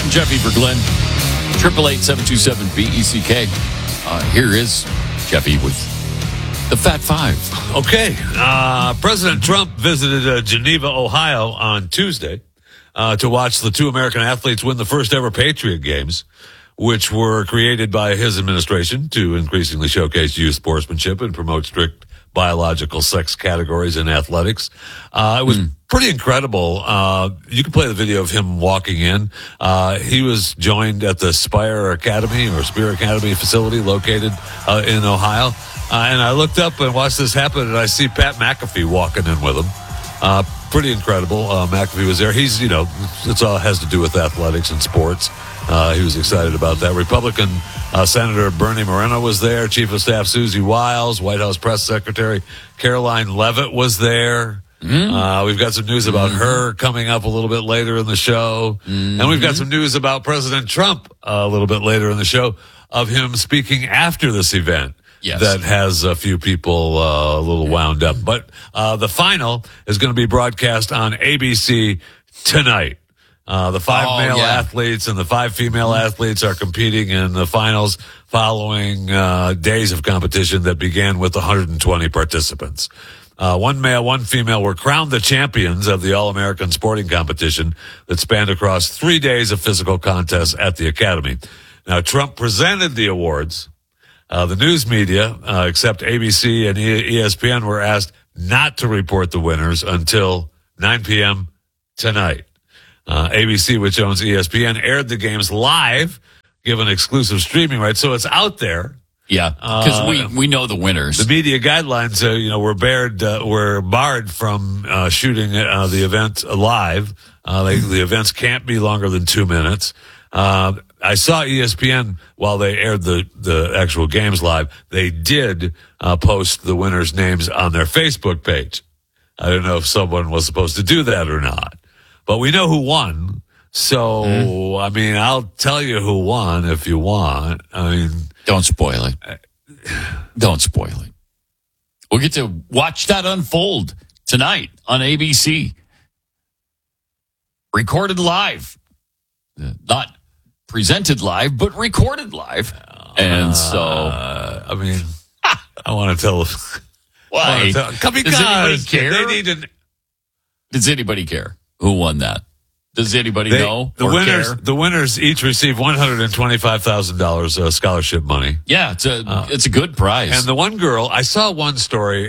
Pat and Jeffy for Glenn. 888-727-BECK. Here is Jeffy with the Fat Five. Okay. President Trump visited Geneva, Ohio on Tuesday to watch the two American athletes win the first ever Patriot Games, which were created by his administration to increasingly showcase youth sportsmanship and promote strict biological sex categories in athletics. It was pretty incredible. You can play the video of him walking in. He was joined at the Spear Academy facility located in Ohio. And I looked up and watched this happen, and I see Pat McAfee walking in with him. Pretty incredible. McAfee was there. He's, it's all has to do with athletics and sports. He was excited about that. Republican Senator Bernie Moreno was there. Chief of Staff Susie Wiles, White House Press Secretary Caroline Leavitt was there. We've got some news about her coming up a little bit later in the show. And we've got some news about President Trump a little bit later in the show of him speaking after this event. Yes. That has a few people a little wound up. But the final is going to be broadcast on ABC tonight. The five male athletes and the five female athletes are competing in the finals following days of competition that began with 120 participants. One male, one female were crowned the champions of the All-American sporting competition that spanned across 3 days of physical contests at the Academy. Now, Trump presented the awards. The news media, except ABC and ESPN, were asked not to report the winners until 9 p.m. tonight. ABC, which owns ESPN, aired the games live, given exclusive streaming rights, so it's out there. Yeah, because we know the winners. The media guidelines, were barred from shooting the event live. The events can't be longer than 2 minutes. I saw ESPN while they aired the actual games live. They did post the winners' names on their Facebook page. I don't know if someone was supposed to do that or not, but we know who won. So, I mean, I'll tell you who won if you want. I mean, don't spoil it. Don't spoil it. We'll get to watch that unfold tonight on ABC. Recorded live. Not presented live, but recorded live. And so, I mean, I want to tell. Why? Does anybody care? They need to. Does anybody care who won that? Does anybody know? The winners each receive $125,000 scholarship money. Yeah, it's a good prize. And the one girl, I saw one story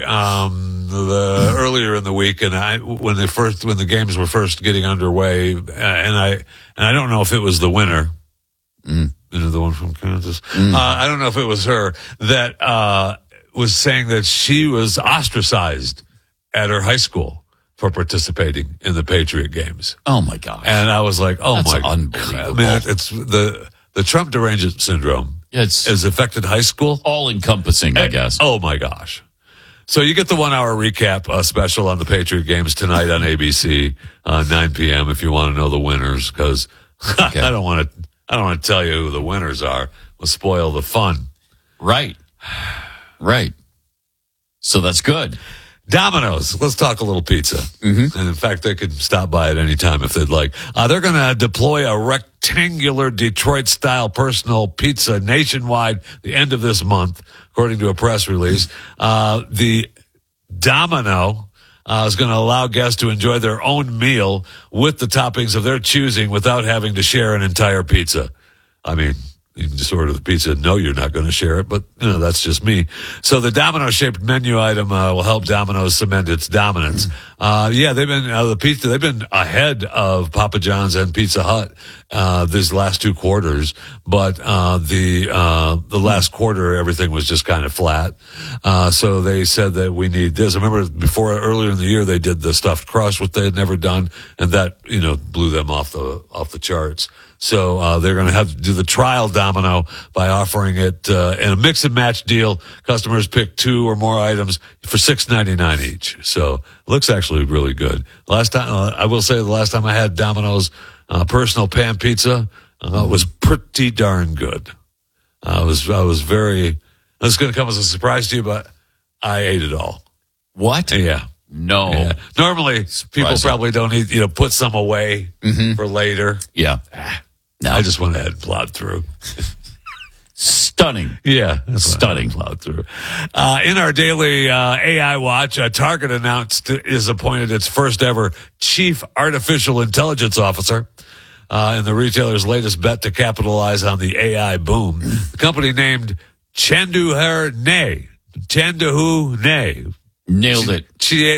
earlier in the week, and when the games were first getting underway, and I don't know if it was the winner. The one from Kansas. I don't know if it was her that was saying that she was ostracized at her high school for participating in the Patriot Games. Oh my gosh! And I was like, "Oh, that's my unbelievable!" I mean, it's the Trump derangement syndrome. Has affected high school, all encompassing, I guess. Oh my gosh! So you get the 1 hour recap special on the Patriot Games tonight on ABC 9 p.m. if you want to know the winners, because I don't want to tell you who the winners are. We'll spoil the fun. Right. So that's good. Domino's. Let's talk a little pizza. And in fact, they could stop by at any time if they'd like. They're going to deploy a rectangular Detroit-style personal pizza nationwide the end of this month, according to a press release. The Domino is going to allow guests to enjoy their own meal with the toppings of their choosing without having to share an entire pizza. I mean, you can just order the pizza and know you're not going to share it, but that's just me. So the Domino-shaped menu item will help Domino's cement its dominance. They've been ahead of Papa John's and Pizza Hut these last 2 quarters, but the last quarter everything was just kind of flat. So they said that we need this. I remember earlier in the year they did the stuffed crust, what they had never done, and that blew them off the charts. So they're going to have to do the trial Domino by offering it in a mix and match deal. Customers pick 2 or more items for $6.99 each. So it looks actually really good. Last time I had Domino's personal pan pizza, it was pretty darn good. I was very. It's going to come as a surprise to you, but I ate it all. What? Yeah. No. Yeah. Normally, people probably don't eat. Put some away for later. Yeah. No. I just went ahead and plowed through. Stunning. Yeah, Stunning. Plowed through. In our daily AI watch, Target announced is appointed its first ever chief artificial intelligence officer. In the retailer's latest bet to capitalize on the AI boom, the company named Chanduher Ne. Nailed it.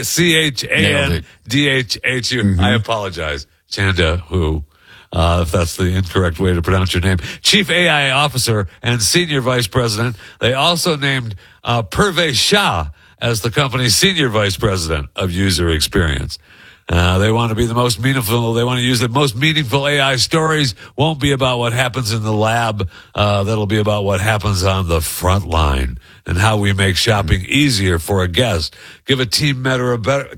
CHANDHHU. I apologize. Chanduhu. If that's the incorrect way to pronounce your name. Chief AI Officer and Senior Vice President. They also named Purve Shah as the company's Senior Vice President of User Experience. They want to be the most meaningful. They want to use the most meaningful AI stories. Won't be about what happens in the lab. That'll be about what happens on the front line and how we make shopping easier for a guest. Give a team member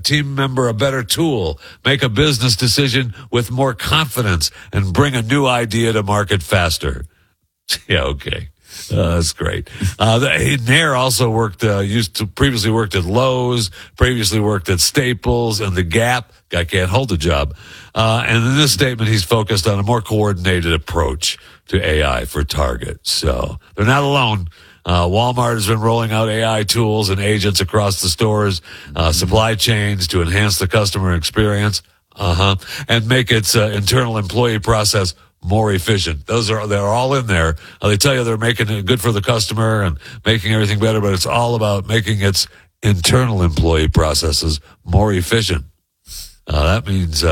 a better tool. Make a business decision with more confidence and bring a new idea to market faster. Yeah, okay. That's great. Nair also previously worked at Lowe's, previously worked at Staples and the Gap. Guy can't hold a job. And in this statement, he's focused on a more coordinated approach to AI for Target. So they're not alone. Walmart has been rolling out AI tools and agents across the stores, supply chains to enhance the customer experience, and make its internal employee process more efficient. They're all in there. They tell you they're making it good for the customer and making everything better, but it's all about making its internal employee processes more efficient. That means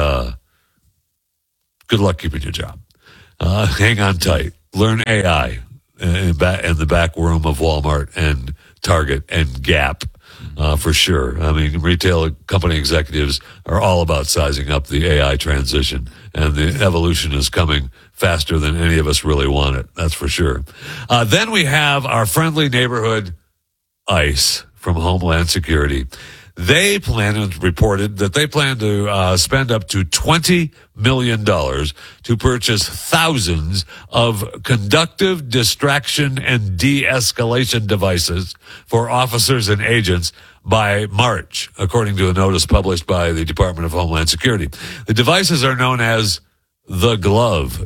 good luck keeping your job. Hang on tight. Learn AI in the back room of Walmart and Target and Gap. For sure. I mean, retail company executives are all about sizing up the AI transition, and the evolution is coming faster than any of us really want it. That's for sure. Then we have our friendly neighborhood ICE from Homeland Security. They reported that they plan to spend up to $20 million to purchase thousands of conductive distraction and de-escalation devices for officers and agents by March, according to a notice published by the Department of Homeland Security. The devices are known as the GLOVE,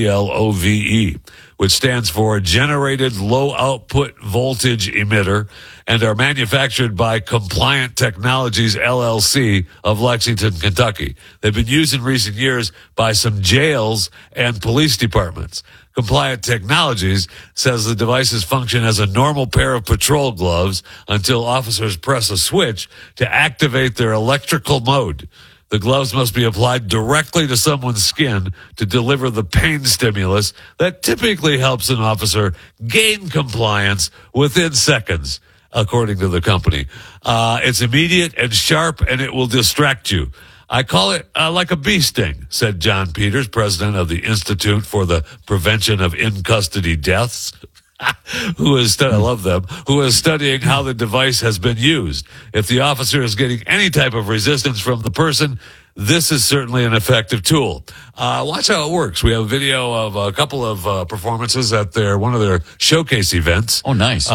GLOVE, which stands for Generated Low Output Voltage Emitter, and are manufactured by Compliant Technologies, LLC of Lexington, Kentucky. They've been used in recent years by some jails and police departments. Compliant Technologies says the devices function as a normal pair of patrol gloves until officers press a switch to activate their electrical mode. The gloves must be applied directly to someone's skin to deliver the pain stimulus that typically helps an officer gain compliance within seconds, according to the company. It's immediate and sharp, and it will distract you. I call it like a bee sting, said John Peters, president of the Institute for the Prevention of In-Custody Deaths, I love them, who is studying how the device has been used. If the officer is getting any type of resistance from the person, this is certainly an effective tool. Watch how it works. We have a video of a couple of performances at one of their showcase events. Oh, nice.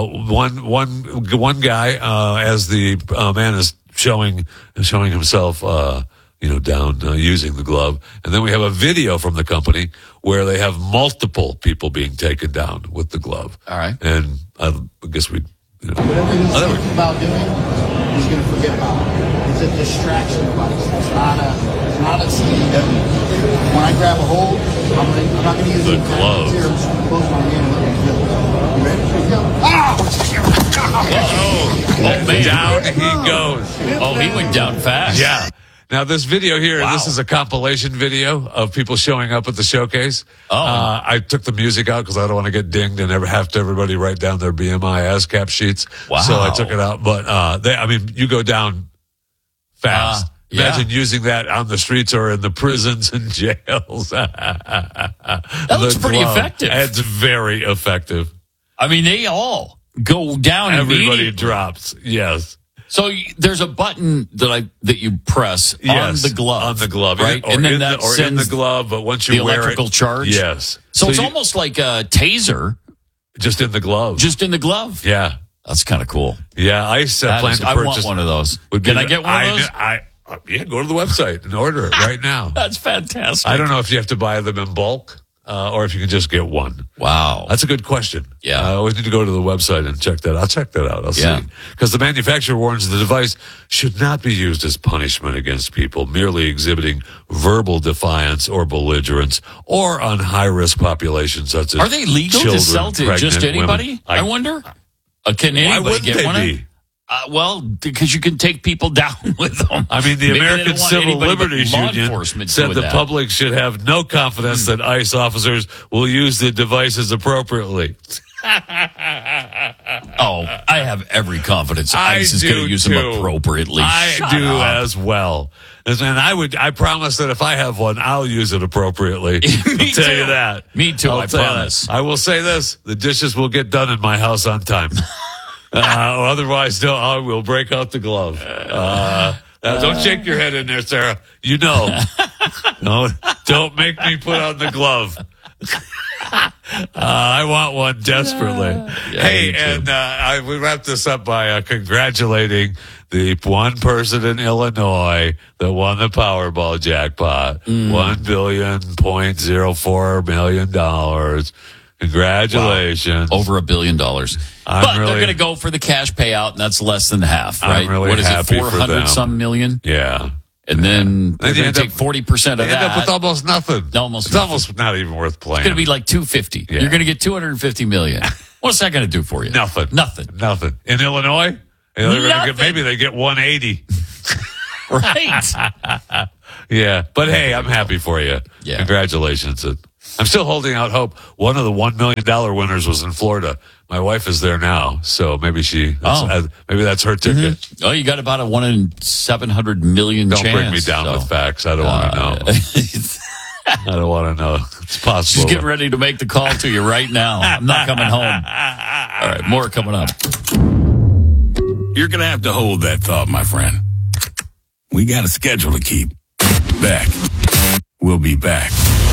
One guy, as the man is showing himself, down using the glove. And then we have a video from the company where they have multiple people being taken down with the glove. All right. And I guess we... Whatever he's thinking about doing, he's going to forget about it. It's a distraction device. It's not a CEW. When I grab a hold, I'm not going to use the glove. Here, I'm just going to close my hand and let me feel it. You ready? Here we go. Oh, man. Down he goes. Oh, he went down fast. Yeah. Now, this video here, Wow. This is a compilation video of people showing up at the showcase. Oh. I took the music out because I don't want to get dinged and have everybody write down their BMI ASCAP sheets. Wow. So I took it out. But, you go down fast. Yeah. Imagine using that on the streets or in the prisons and jails. That looks pretty effective. It's very effective. I mean, they all go down Everybody immediately. drops. Yes. So there's a button that you press on the glove. Right? And then that in sends the glove, but once you the wear electrical it, charge. yes. So it's almost like a taser, just in the glove. just in the glove. Yeah. That's kind of cool. Yeah, I plan to I purchase. want one of those. Can I get one of those? Yeah, go to the website and order it right now. That's fantastic. I don't know if you have to buy them in bulk. or if you can just get one. Wow. That's a good question. Yeah. I always need to go to the website and check that. I'll check that out. I'll Yeah. see. Because the manufacturer warns the device should not be used as punishment against people merely exhibiting verbal defiance or belligerence or on high-risk populations such as Are they legal children, to sell to pregnant just anybody? women. I wonder. Can Why anybody wouldn't get they one? be? Well, because you can take people down with them. I mean, the Maybe they American don't want Civil anybody but Liberties law Union enforcement said doing the that. public should have no confidence that ICE officers will use the devices appropriately. Oh, I have every confidence ICE is going to use them appropriately. I Shut do up. as well. And I promise that if I have one, I'll use it appropriately. I'll Me tell too. you that. Me too, I'll I tell you promise. that. I will say this: the dishes will get done in my house on time. Otherwise, no, I will break out the glove. Don't shake your head in there, Sarah. You know. No, don't make me put on the glove. I want one desperately. Hey, and we wrap this up by congratulating the one person in Illinois that won the Powerball jackpot, $1.04 billion. Congratulations. Wow. Over $1 billion. But they're going to go for the cash payout, and that's less than half, right? I'm really what is happy it, for 400 them. some million? Yeah. And then they're you going to end take 40% of They end up that. with almost nothing. It's almost not even worth playing. It's going to be like 250. Yeah. You're going to get 250 million. What's that going to do for you? Nothing. Nothing. In Illinois, Nothing. maybe they get 180. Right. Yeah, but hey, I'm happy for you. Yeah. Congratulations. I'm still holding out hope. One of the $1 million winners was in Florida. My wife is there now, so maybe maybe that's her ticket. Oh, you got about a 1 in 700 million Don't chance. bring me down with facts. I don't want to know. I don't want to know. It's possible. She's getting ready to make the call to you right now. I'm not coming home. All right, more coming up. You're going to have to hold that thought, my friend. We got a schedule to keep. We'll be back.